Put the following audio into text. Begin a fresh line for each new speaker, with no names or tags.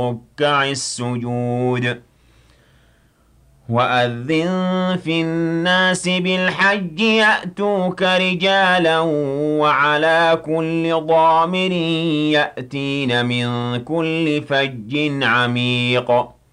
الرُّكَّعِ السُّجُودِ وَأَذِّن فِي النَّاسِ بِالْحَجِّ يَأْتُوكَ رِجَالًا وَعَلَىٰ كُلِّ ضَامِرٍ يَأْتِينَ مِن كُلِّ فَجٍّ عَمِيقٍ